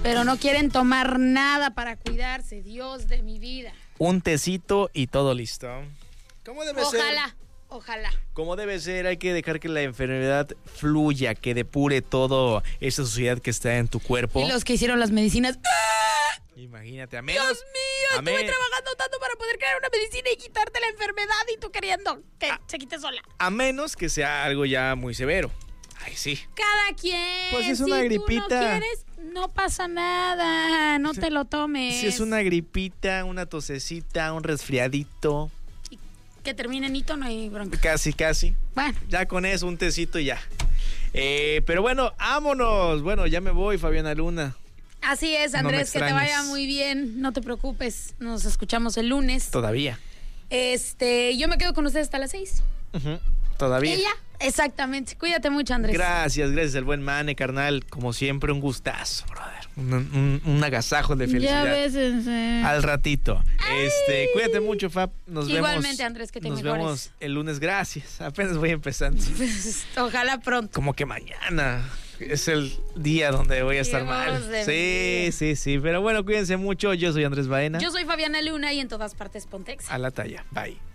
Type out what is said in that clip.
pero no quieren tomar nada para cuidarse. Dios de mi vida. Un tecito y todo listo. ¿Cómo debe ser? Ojalá. Como debe ser, hay que dejar que la enfermedad fluya, que depure todo esa suciedad que está en tu cuerpo. Y los que hicieron las medicinas. ¡Ah! Imagínate, a menos. Dios mío, estuve trabajando tanto para poder crear una medicina y quitarte la enfermedad y tú queriendo que se quite sola. A menos que sea algo ya muy severo. Ay, sí. Cada quien. Pues es una gripita. Si tú no quieres, no pasa nada. No te lo tomes. Si es una gripita, una tosecita, un resfriadito. Que termine en hito, no hay bronca. Casi. Bueno. Ya con eso, un tecito y ya. Pero bueno, vámonos. Bueno, ya me voy, Fabiana Luna. Así es, Andrés, que te vaya muy bien. No te preocupes, nos escuchamos el lunes. Todavía. Yo me quedo con ustedes hasta las 6. Todavía. Y ya, exactamente. Cuídate mucho, Andrés. Gracias, el buen Mane, carnal. Como siempre, un gustazo, brother. Un agasajo de felicidad. Ya bésense. Al ratito. Cuídate mucho, Fab. Igualmente, Andrés, que te mejores. Nos vemos el lunes. Gracias. Apenas voy empezando. Ojalá pronto. Como que mañana es el día donde voy a estar mal. Sí. Pero bueno, cuídense mucho. Yo soy Andrés Baena. Yo soy Fabiana Luna y en todas partes Pontex. A la talla. Bye.